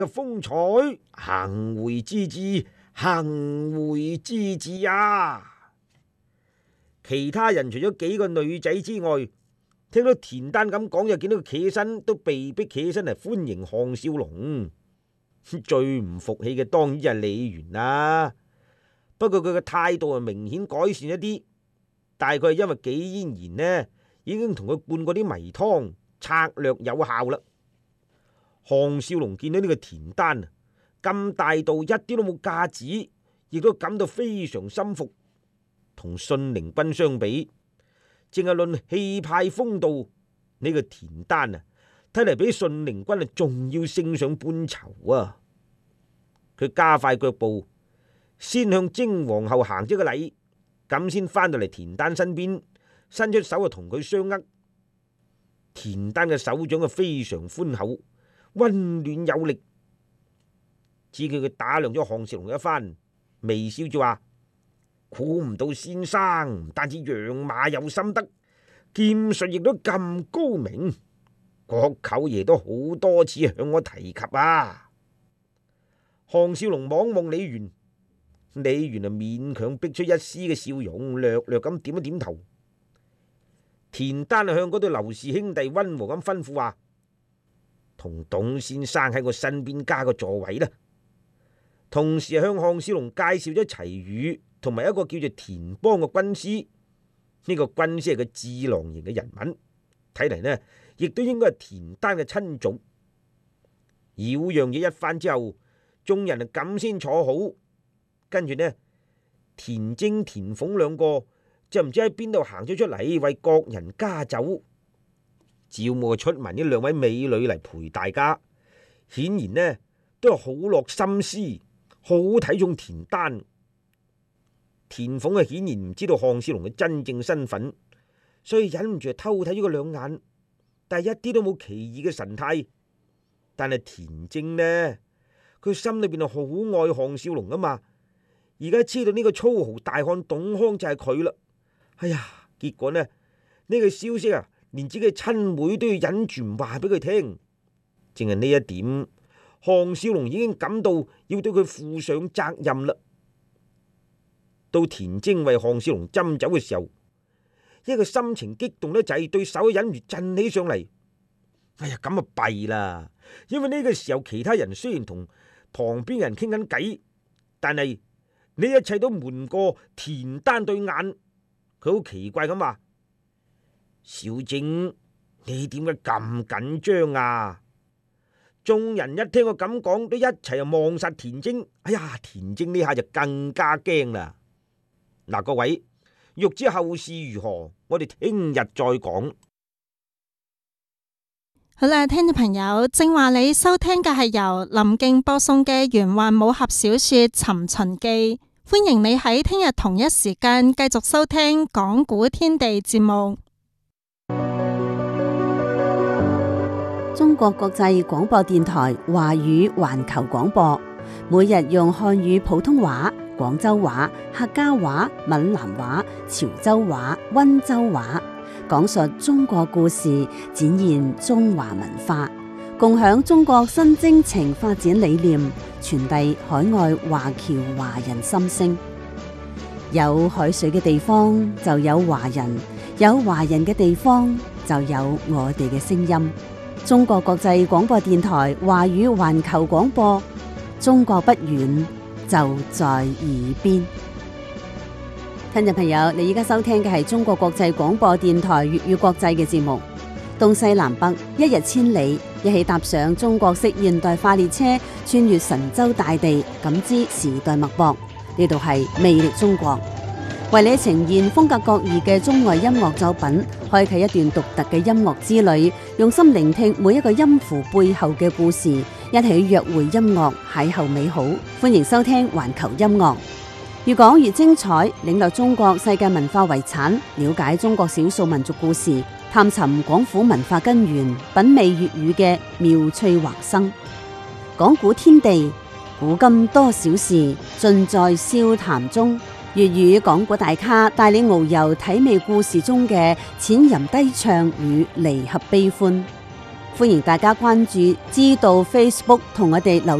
嘅風采，行回之至，行回之至啊！其他人除咗幾個女仔之外，聽到田丹咁講，又見到佢企起身，都被逼企起身嚟歡迎項少龍。最唔服氣嘅當然就係李元啦。不過佢嘅態度係明顯改善一啲，大概係因為紀嫣然呢已經同佢灌過啲迷湯，策略有效啦。項少龍見到呢個田丹咁大度，一啲都冇架子，亦都感到非常心服。同信陵君相比，淨係論氣派風度，呢個田丹啊，睇嚟比信陵君啊仲要升上半籌啊！佢加快腳步，先向征皇后行咗個禮，咁先翻到嚟田丹身邊，伸出手啊同佢相握。田丹嘅手掌啊非常寬厚，溫暖有力。至佢打量咗項少龍一番，微笑住話：估唔到先生唔單止養馬有心得，劍術亦都咁高明，國舅爺都好多次向我提及啊！項少龍望望李元，李元啊勉強逼出一絲嘅笑容，略略咁點一點頭。田丹啊向嗰對劉氏兄弟溫和咁吩咐話：同董先生喺我身邊加個座位啦。同時向項少龍介紹咗齊宇同埋一個叫做田邦嘅軍師。呢個軍師係個智囊型嘅人物，睇嚟呢亦都應該係田丹嘅親族。擾攘嘢一番之後，眾人啊咁先坐好，跟住呢田征、田鳳兩個就唔知喺邊度行咗出嚟，為各人加酒。趙母出埋呢兩位美女嚟陪大家，顯然呢都係好落心思，好睇重田丹。田鳳啊顯然唔知道項少龍嘅真正身份，所以忍唔住偷睇咗佢兩眼，但係一啲都冇奇異嘅神態。但係田征呢，佢心裏邊係好愛項少龍啊嘛，而家知道呢個粗豪大漢董康就係佢啦。哎呀，結果呢個消息啊，連自己嘅親妹都要忍住唔話俾佢聽。淨係呢一點，項少龍已經感到要對佢負上責任啦。到田征為項少龍斟酒嘅時候，一個心情激動得滯，對手忍唔住震起上嚟。哎呀，咁啊弊啦！因為呢個時候其他人雖然同旁邊人傾緊偈，但係呢一切都瞞過田丹對眼。佢好奇怪咁話：小征，你點解咁緊張啊？眾人一聽我咁講，都一齊望實田征。哎呀，田征呢下就更加驚啦！嗱，各位欲知後事如何，我哋聽日再講。 好啦，聽眾朋友，正話你收聽嘅係由林敬播送嘅玄幻武俠小說《尋秦記》，歡迎你喺聽日同一時間繼續收聽講古天地節目。 中國國際廣播電台華語環球廣播，每日用漢語普通話、廣州話、客家話、閩南話、潮州話、溫州話，講述中國故事，展現中華文化，共享中國新征程發展理念，傳遞海外華僑華人心聲。有海水嘅地方就有華人，有華人嘅地方就有我哋嘅聲音。中國國際廣播電台華語環球廣播，中國不遠，就在耳邊。聽眾朋友，你而家收聽嘅係中國國際廣播電台粵語國際嘅節目。東西南北，一日千里，一起踏上中國式現代化列車，穿越神州大地，感知時代脈搏。呢度係魅力中國，為你呈現風格各異嘅中外音樂作品，開啟一段獨特嘅音樂之旅，用心聆聽每一個音符背後嘅故事，一起約會音樂，邂逅美好。歡迎收聽環球音樂，越講越精彩，領略中國世界文化遺產，了解中國少數民族故事，探尋廣府文化根源，品味粵語嘅妙趣橫生。講古天地，古今多少事，盡在笑談中。粵語講古大咖帶你遨遊體味故事中嘅淺吟低唱與離合悲歡。 歡迎大家關注知道 Facebook 同我哋留